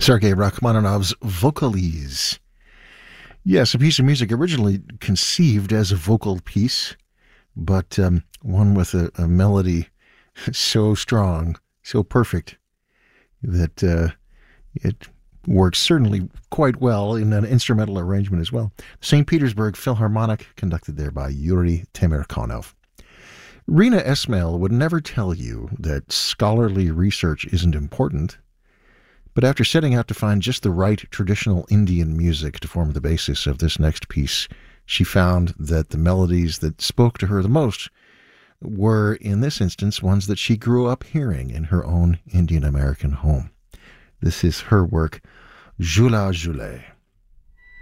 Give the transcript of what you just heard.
Sergei Rachmaninoff's Vocalise. Yes, a piece of music originally conceived as a vocal piece, but one with a melody so strong, so perfect, that it works certainly quite well in an instrumental arrangement as well. St. Petersburg Philharmonic, conducted there by Yuri Temirkanov. Rina Esmail would never tell you that scholarly research isn't important, but after setting out to find just the right traditional Indian music to form the basis of this next piece, she found that the melodies that spoke to her the most were, in this instance, ones that she grew up hearing in her own Indian American home. This is her work, Jhula Jhule.